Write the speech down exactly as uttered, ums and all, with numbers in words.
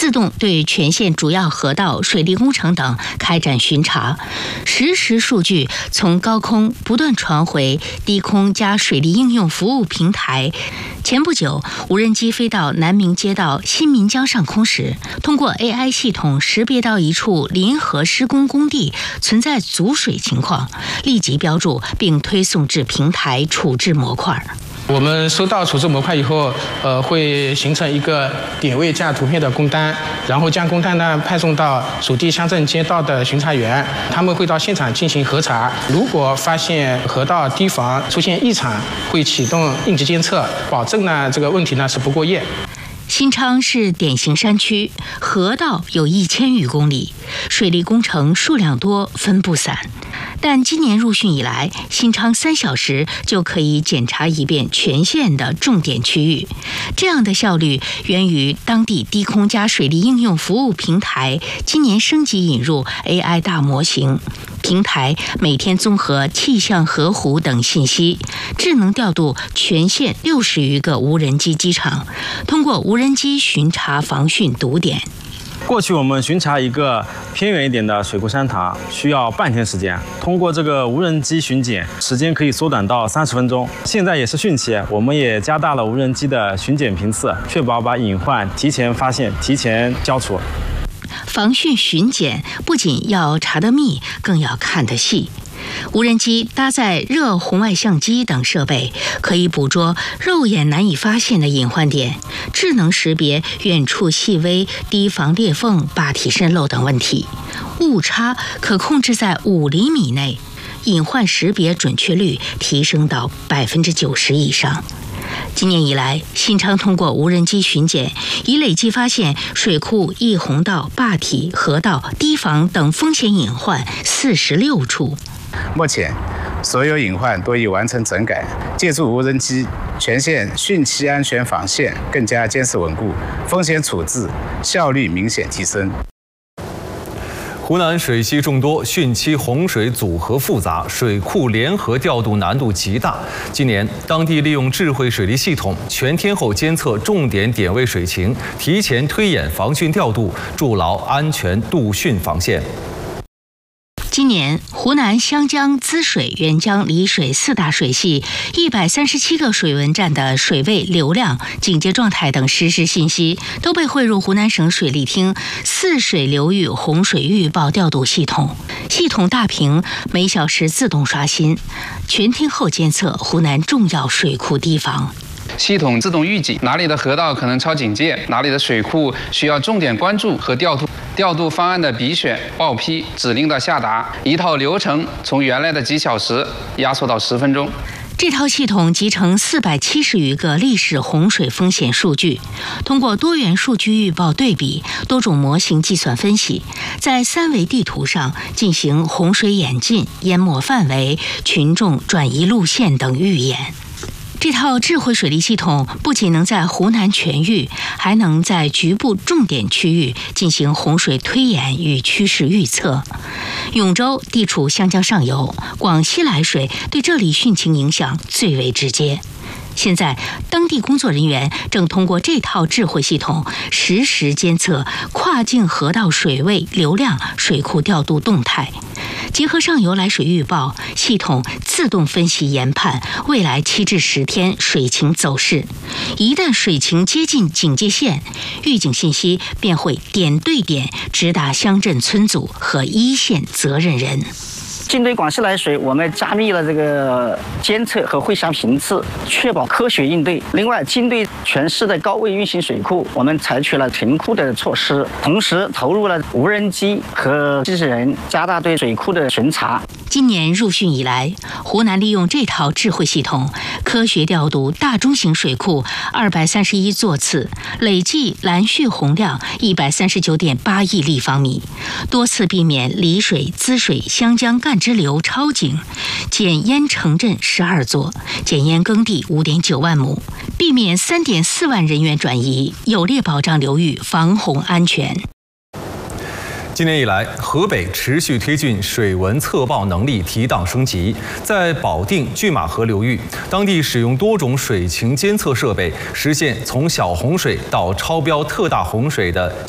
自动对全县主要河道、水利工程等开展巡查，实时数据从高空不断传回低空加水利应用服务平台。前不久，无人机飞到南明街道新民江上空时，通过 A I 系统识别到一处临河施工工地存在阻水情况，立即标注并推送至平台处置模块。 我们收到处置模块以后，呃，会形成一个点位加图片的工单，然后将工单呢派送到属地乡镇街道的巡查员，他们会到现场进行核查。如果发现河道堤防出现异常，会启动应急监测，保证呢这个问题呢是不过夜。 新昌是典型山区，河道有一千余公里，水利工程数量多，分布散。但今年入汛以来，新昌三小时就可以检查一遍全县的重点区域。这样的效率源于当地低空加水利应用服务平台今年升级引入 A I 大模型。平台每天综合气象、河湖等信息，智能调度全县六十余个无人机机场，通过无人机巡查防汛堵点。 过去我们巡查一个偏远一点的水库山塘需要半天时间，通过这个无人机巡检，时间可以缩短到三十分钟。现在也是汛期，我们也加大了无人机的巡检频次，确保把隐患提前发现、提前消除。 防汛巡检不仅要查得密，更要看得细。无人机搭载热红外相机等设备，可以捕捉肉眼难以发现的隐患点，智能识别远处细微堤防裂缝、坝体渗漏等问题，误差可控制在五厘米内，隐患识别准确率提升到百分之九十以上。今年以来，新昌通过无人机巡检，已累计发现水库溢洪道、坝体、河道、堤防等风险隐患四十六处。 目前，所有隐患都已完成整改，借助无人机，全县汛期安全防线更加坚实稳固，风险处置效率明显提升。 湖南水系众多，汛期洪水组合复杂，水库联合调度难度极大。今年，当地利用智慧水利系统，全天候监测重点点位水情，提前推演防汛调度，筑牢安全度汛防线。 今年，湖南湘江、滋水、沅江、丽水四大水系一百三十七个水文站的水位、流量、警戒状态等实时信息都被汇入湖南省水利厅泗水流域洪水预报调度系统。系统大屏每小时自动刷新，全天候监测湖南重要水库堤防。 系统自动预警哪里的河道可能超警戒，哪里的水库需要重点关注和调度。调度方案的比选、报批、指令的下达，一套流程从原来的几小时压缩到十分钟。 这套系统集成四百七十余个历史洪水风险数据，通过多元数据预报对比、多种模型计算分析，在三维地图上进行洪水演进、淹没范围、群众转移路线等预演。这套智慧水利系统不仅能在湖南全域，还能在局部重点区域进行洪水推演与趋势预测。永州地处湘江上游，广西来水对这里汛情影响最为直接。现在，当地工作人员正通过这套智慧系统实时监测跨境河道水位、流量、水库调度动态，结合上游来水预报，系统自动分析研判未来七至十天水情走势。一旦水情接近警戒线，预警信息便会点对点直达乡镇村组和一线责任人。 针对广西来水，我们加密了这个监测和汇项频次，确保科学应对。另外，针对全市的高位运行水库，我们采取了停库的措施，同时投入了无人机和机器人，加大对水库的巡查。 今年入汛以来，湖南利用这套智慧系统，科学调度大中型水库二百三十一座次，累计拦蓄洪量一百三十九点八亿立方米，多次避免丽水、滋水、湘江干支流超警，减淹城镇十二座，减淹耕地五点九万亩，避免三点四万人员转移，有力保障流域防洪安全。 今年以来，河北持续推进水文测报能力提档升级，在保定拒马河流域，当地使用多种水情监测设备，实现从小洪水到超标特大洪水的